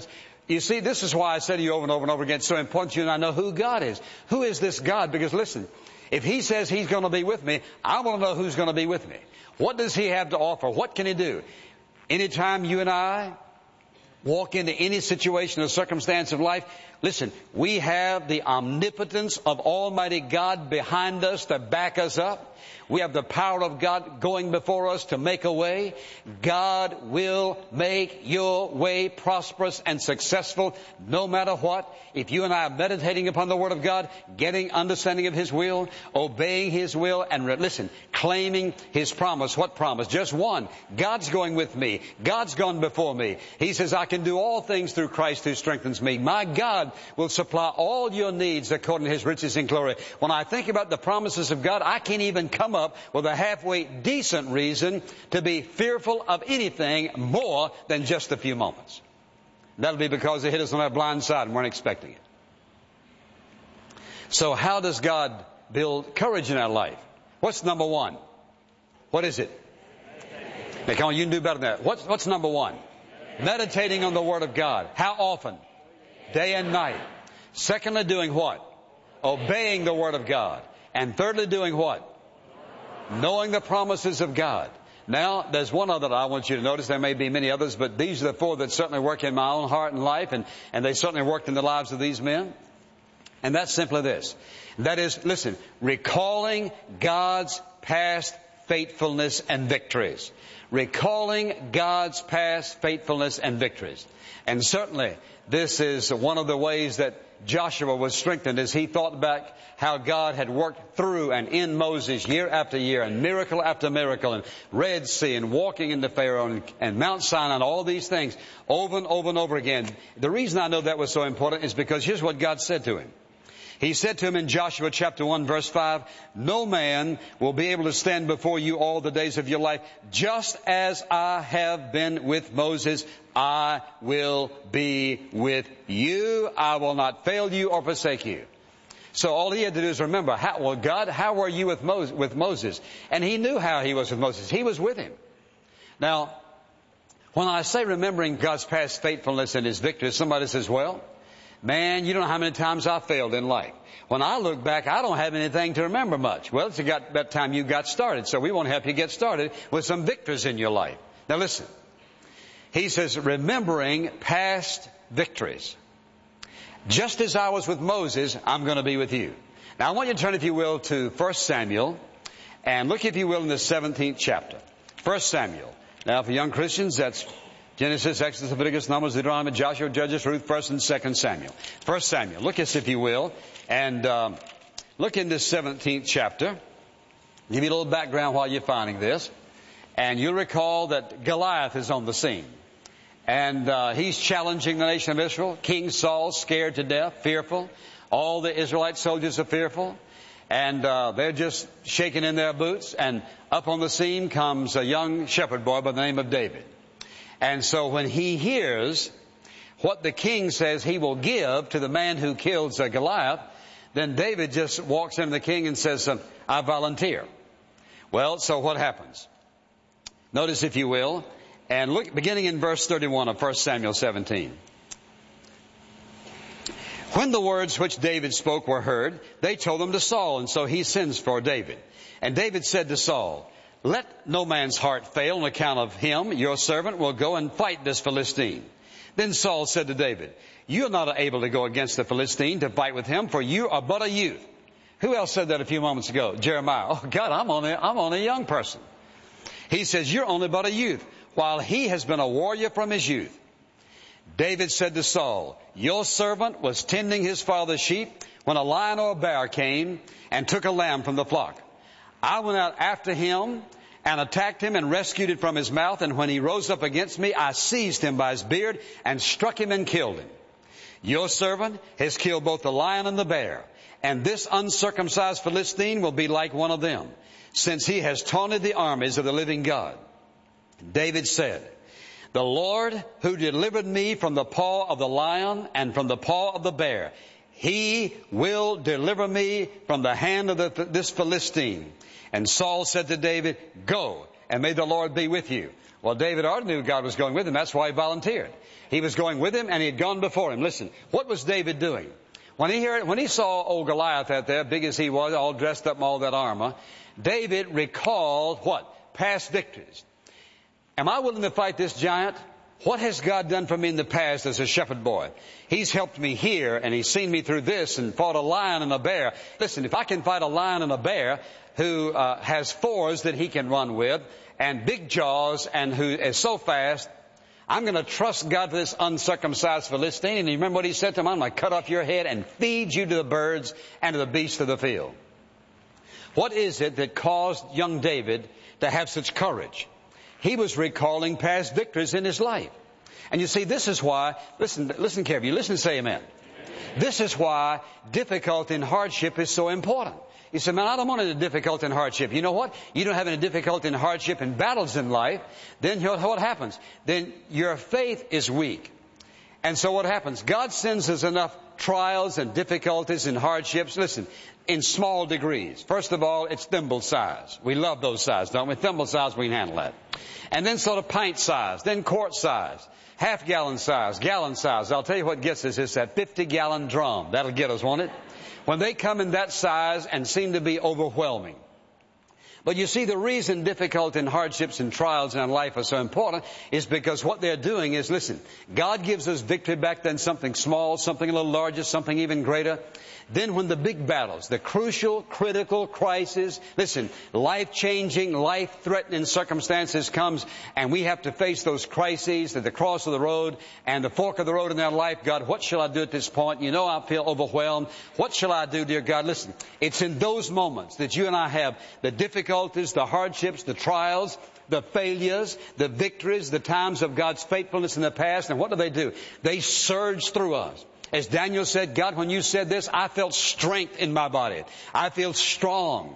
You see, this is why I say to you over and over and over again, it's so important to you and I know who God is. Who is this God? Because listen, if He says He's going to be with me, I want to know who's going to be with me. What does He have to offer? What can He do? Anytime you and I walk into any situation or circumstance of life, listen, we have the omnipotence of Almighty God behind us to back us up. We have the power of God going before us to make a way. God will make your way prosperous and successful no matter what. If you and I are meditating upon the Word of God, getting understanding of His will, obeying His will, and listen, claiming His promise. What promise? Just one. God's going with me. God's gone before me. He says, I can do all things through Christ who strengthens me. My God will supply all your needs according to His riches in glory. When I think about the promises of God, I can't even come up with a halfway decent reason to be fearful of anything more than just a few moments. That'll be because it hit us on our blind side and weren't expecting it. So how does God build courage in our life? What's number one? What is it? Now, come on, you can do better than that. What's number one? Meditating on the Word of God. How often? Day and night. Secondly, doing what? Obeying the Word of God. And thirdly, doing what? Knowing the promises of God. Now, there's one other that I want you to notice. There may be many others, but these are the four that certainly work in my own heart and life, and they certainly worked in the lives of these men. And that's simply this. That is, listen, recalling God's past faithfulness and victories. Recalling God's past faithfulness and victories. And certainly, this is one of the ways that Joshua was strengthened as he thought back how God had worked through and in Moses year after year, and miracle after miracle, and Red Sea, and walking into Pharaoh, and Mount Sinai, and all these things over and over and over again. The reason I know that was so important is because here's what God said to him. He said to him in Joshua chapter 1 verse 5, no man will be able to stand before you all the days of your life. Just as I have been with Moses, I will be with you. I will not fail you or forsake you. So all he had to do is remember, God, how were you with Moses? And he knew how he was with Moses. He was with him. Now, when I say remembering God's past faithfulness and His victory, somebody says, well, man, you don't know how many times I failed in life. When I look back, I don't have anything to remember much. Well, it's about that time you got started, so we want to help you get started with some victories in your life. Now listen, he says, remembering past victories. Just as I was with Moses, I'm going to be with you. Now I want you to turn, if you will, to 1 Samuel, and look, if you will, in the 17th chapter. 1 Samuel. Now for young Christians, that's Genesis, Exodus, Leviticus, Numbers, Deuteronomy, Joshua, Judges, Ruth, 1 and 2 Samuel. 1 Samuel. Look at, if you will, and look in this 17th chapter. Give you a little background while you're finding this. And you'll recall that Goliath is on the scene. And he's challenging the nation of Israel. King Saul, scared to death, fearful. All the Israelite soldiers are fearful. And they're just shaking in their boots. And up on the scene comes a young shepherd boy by the name of David. And so when he hears what the king says he will give to the man who kills Goliath, then David just walks into the king and says, I volunteer. Well, so what happens? Notice, if you will, and look, beginning in verse 31 of 1 Samuel 17. When the words which David spoke were heard, they told them to Saul, and so he sends for David. And David said to Saul, let no man's heart fail on account of him. Your servant will go and fight this Philistine. Then Saul said to David, you are not able to go against the Philistine to fight with him, for you are but a youth. Who else said that a few moments ago? Jeremiah. Oh God, I'm only a young person. He says, you're only but a youth, while he has been a warrior from his youth. David said to Saul, your servant was tending his father's sheep when a lion or a bear came and took a lamb from the flock. I went out after him and attacked him and rescued it from his mouth. And when he rose up against me, I seized him by his beard and struck him and killed him. Your servant has killed both the lion and the bear. And this uncircumcised Philistine will be like one of them, since he has taunted the armies of the living God. David said, the Lord who delivered me from the paw of the lion and from the paw of the bear, He will deliver me from the hand of this Philistine. And Saul said to David, go and may the Lord be with you. Well, David already knew God was going with him. That's why he volunteered. He was going with him, and he had gone before him. Listen, what was David doing? When he saw old Goliath out there, big as he was, all dressed up in all that armor, David recalled what? Past victories. Am I willing to fight this giant? What has God done for me in the past as a shepherd boy? He's helped me here, and He's seen me through this and fought a lion and a bear. Listen, if I can fight a lion and a bear who has fours that he can run with and big jaws and who is so fast, I'm going to trust God for this uncircumcised Philistine. And you remember what he said to him? I'm going to cut off your head and feed you to the birds and to the beasts of the field. What is it that caused young David to have such courage? He was recalling past victories in his life. And you see, this is why, listen carefully, listen and say amen. This is why difficulty and hardship is so important. You say, man, I don't want any difficulty and hardship. You know what? You don't have any difficulty and hardship and battles in life. Then what happens? Then your faith is weak. And so what happens? God sends us enough trials and difficulties and hardships, listen, in small degrees. First of all, it's thimble size. We love those size, don't we? Thimble size, we can handle that. And then sort of pint size, then quart size, half-gallon size, gallon size. I'll tell you what gets us is that 50-gallon drum. That'll get us, won't it? When they come in that size and seem to be overwhelming. But you see, the reason difficulty and hardships and trials in our life are so important is because what they're doing is, listen, God gives us victory back then, something small, something a little larger, something even greater. Then when the big battles, the crucial, critical crisis, listen, life-changing, life-threatening circumstances comes and we have to face those crises at the cross of the road and the fork of the road in our life. God, what shall I do at this point? You know I feel overwhelmed. What shall I do, dear God? Listen, it's in those moments that you and I have the difficulties, the hardships, the trials, the failures, the victories, the times of God's faithfulness in the past. And what do? They surge through us. As Daniel said, God, when you said this, I felt strength in my body. I feel strong.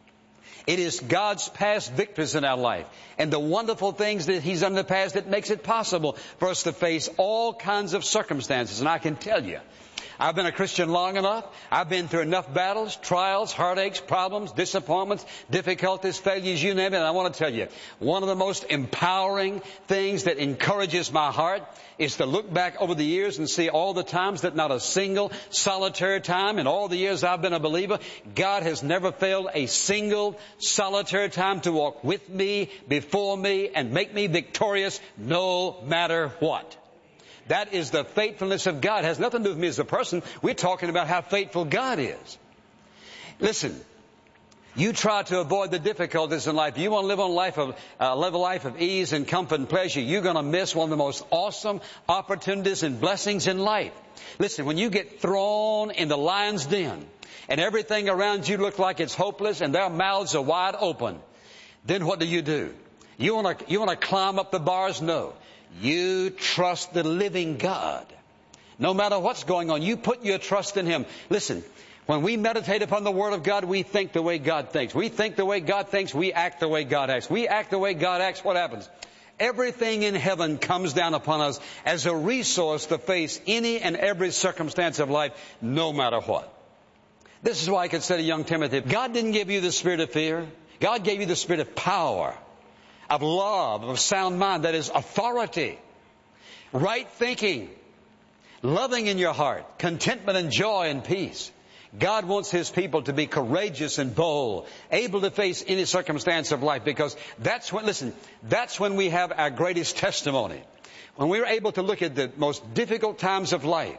It is God's past victories in our life and the wonderful things that He's done in the past that makes it possible for us to face all kinds of circumstances. And I can tell you, I've been a Christian long enough. I've been through enough battles, trials, heartaches, problems, disappointments, difficulties, failures, you name it. And I want to tell you, one of the most empowering things that encourages my heart is to look back over the years and see all the times that not a single solitary time in all the years I've been a believer, God has never failed a single solitary time to walk with me, before me, and make me victorious no matter what. That is the faithfulness of God. It has nothing to do with me as a person. We're talking about how faithful God is. Listen, you try to avoid the difficulties in life. You want to live a life of ease and comfort and pleasure. You're going to miss one of the most awesome opportunities and blessings in life. Listen, when you get thrown in the lion's den and everything around you looks like it's hopeless and their mouths are wide open, then what do? You want to climb up the bars? No. You trust the living God. No matter what's going on, you put your trust in Him. Listen, when we meditate upon the Word of God, we think the way God thinks. We think the way God thinks, we act the way God acts. We act the way God acts, what happens? Everything in heaven comes down upon us as a resource to face any and every circumstance of life, no matter what. This is why I could say to young Timothy, God didn't give you the spirit of fear. God gave you the spirit of power, of love, of sound mind, that is authority, right thinking, loving in your heart, contentment and joy and peace. God wants His people to be courageous and bold, able to face any circumstance of life, because that's when we have our greatest testimony. When we're able to look at the most difficult times of life,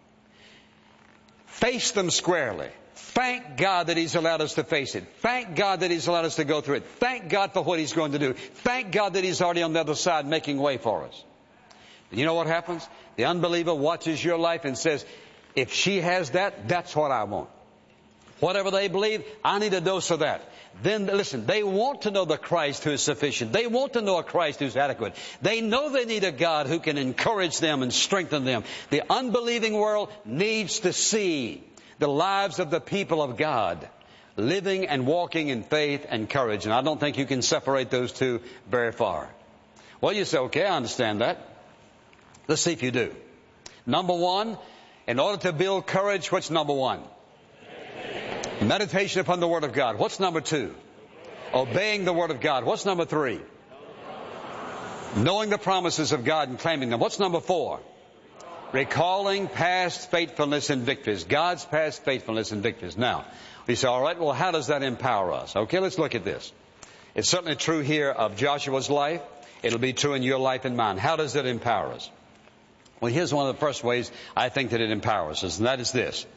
face them squarely. Thank God that He's allowed us to face it. Thank God that He's allowed us to go through it. Thank God for what He's going to do. Thank God that He's already on the other side making way for us. You know what happens? The unbeliever watches your life and says, if she has that, that's what I want. Whatever they believe, I need a dose of that. Then listen, they want to know the Christ who is sufficient. They want to know a Christ who's adequate. They know they need a God who can encourage them and strengthen them. The unbelieving world needs to see the lives of the people of God living and walking in faith and courage. And I don't think you can separate those two very far. Well, you say, okay, I understand that. Let's see if you do. Number one, in order to build courage, what's number one? Meditation upon the Word of God. What's number two? Obeying the Word of God. What's number 3? Knowing the promises of God and claiming them. What's number 4? Recalling past faithfulness and victories. God's past faithfulness and victories. Now, you say, all right, well, how does that empower us? Okay, let's look at this. It's certainly true here of Joshua's life. It'll be true in your life and mine. How does it empower us? Well, here's one of the first ways I think that it empowers us, and that is this.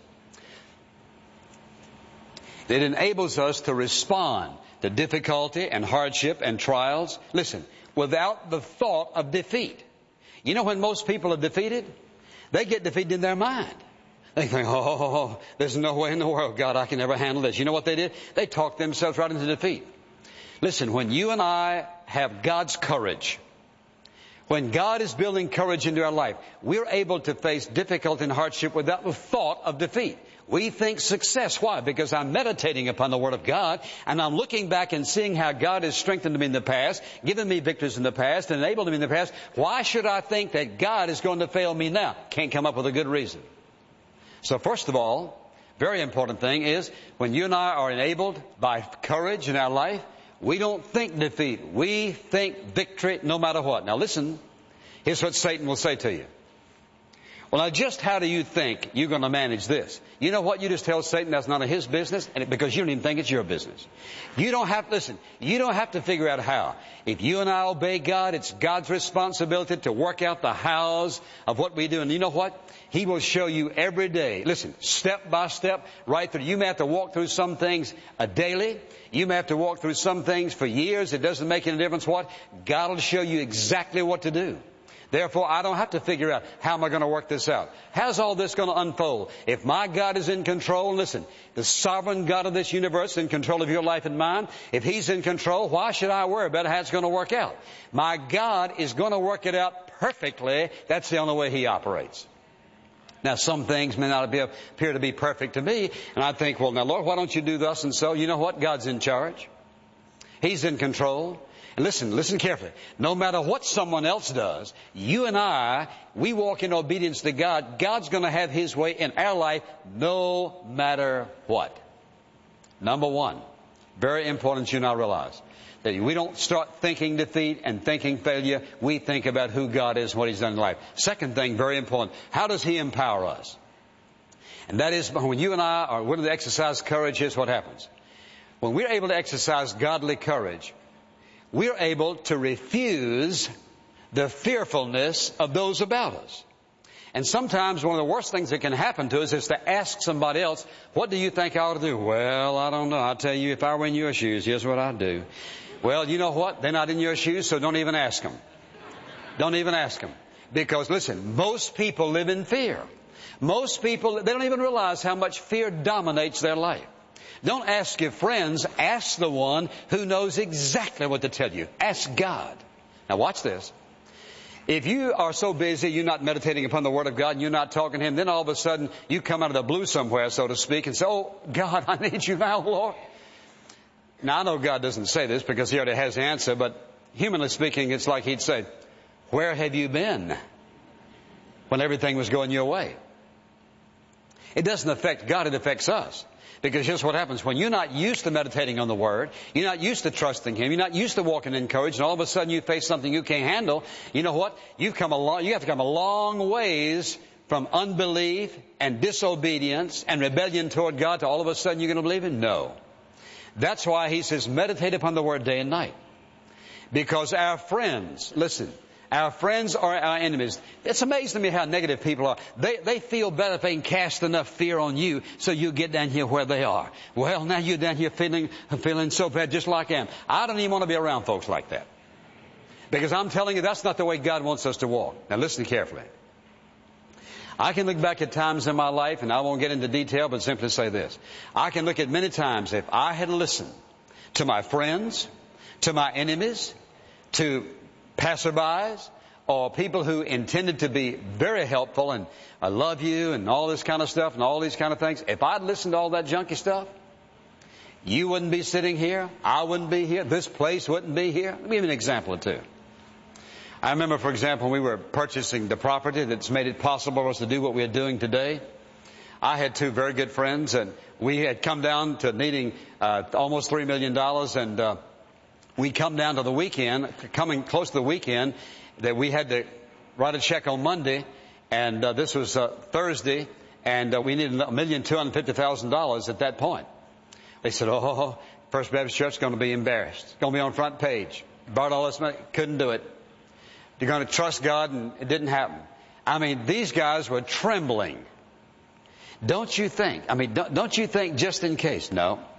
It enables us to respond to difficulty and hardship and trials. Listen, without the thought of defeat. You know when most people are defeated? They get defeated in their mind. They think, oh, there's no way in the world, God, I can ever handle this. You know what they did? They talked themselves right into defeat. Listen, when you and I have God's courage, when God is building courage into our life, we're able to face difficulty and hardship without the thought of defeat. We think success. Why? Because I'm meditating upon the Word of God, and I'm looking back and seeing how God has strengthened me in the past, given me victories in the past, and enabled me in the past. Why should I think that God is going to fail me now? Can't come up with a good reason. So first of all, very important thing is, when you and I are enabled by courage in our life, we don't think defeat. We think victory no matter what. Now listen, here's what Satan will say to you. Well, now just how do you think you're going to manage this? You know what? You just tell Satan that's none of his business, and because you don't even think it's your business. You don't have to, listen, you don't have to figure out how. If you and I obey God, it's God's responsibility to work out the hows of what we do. And you know what? He will show you every day. Listen, step by step, right through. You may have to walk through some things daily. You may have to walk through some things for years. It doesn't make any difference what. God will show you exactly what to do. Therefore, I don't have to figure out how am I going to work this out. How's all this going to unfold? If my God is in control, listen, the sovereign God of this universe is in control of your life and mine. If He's in control, why should I worry about how it's going to work out? My God is going to work it out perfectly. That's the only way He operates. Now, some things may not appear to be perfect to me, and I think, well, now, Lord, why don't you do thus and so? You know what? God's in charge. He's in control. And listen carefully. No matter what someone else does, you and I, we walk in obedience to God. God's going to have His way in our life no matter what. Number one, very important you now realize, that we don't start thinking defeat and thinking failure. We think about who God is and what He's done in life. Second thing, very important, how does He empower us? And that is, when you and I are willing to exercise courage, here's what happens. When we're able to exercise godly courage, we're able to refuse the fearfulness of those about us. And sometimes one of the worst things that can happen to us is to ask somebody else, what do you think I ought to do? Well, I don't know. I'll tell you, if I were in your shoes, here's what I'd do. Well, you know what? They're not in your shoes, so don't even ask them. Don't even ask them. Because listen, most people live in fear. Most people, they don't even realize how much fear dominates their life. Don't ask your friends. Ask the one who knows exactly what to tell you. Ask God. Now watch this. If you are so busy, you're not meditating upon the Word of God, and you're not talking to Him, then all of a sudden you come out of the blue somewhere, so to speak, and say, oh, God, I need you now, Lord. Now, I know God doesn't say this because He already has the answer, but humanly speaking, it's like He'd say, where have you been when everything was going your way? It doesn't affect God, it affects us. Because here's what happens. When you're not used to meditating on the Word, you're not used to trusting Him, you're not used to walking in courage, and all of a sudden you face something you can't handle, you know what? You have to come a long ways from unbelief and disobedience and rebellion toward God to all of a sudden you're going to believe Him? No. That's why He says meditate upon the Word day and night. Because our friends, listen, our friends are our enemies. It's amazing to me how negative people are. They feel better if they can cast enough fear on you so you get down here where they are. Well, now you're down here feeling so bad just like I am. I don't even want to be around folks like that. Because I'm telling you, that's not the way God wants us to walk. Now listen carefully. I can look back at times in my life, and I won't get into detail, but simply say this. I can look at many times if I had listened to my friends, to my enemies, to passerbys, or people who intended to be very helpful and I love you and all this kind of stuff and all these kind of things. If I'd listened to all that junky stuff, you wouldn't be sitting here. I wouldn't be here. This place wouldn't be here. Let me give you an example or two. I remember, for example, when we were purchasing the property that's made it possible for us to do what we are doing today. I had two very good friends, and we had come down to needing almost $3 million, and we come down to the weekend, coming close to the weekend, that we had to write a check on Monday, and this was Thursday, and we needed $1,250,000 at that point. They said, oh, First Baptist Church is going to be embarrassed. It's going to be on front page. Borrowed all this money, couldn't do it. You're going to trust God, and it didn't happen. I mean, these guys were trembling. Don't you think? I mean, don't you think just in case? No.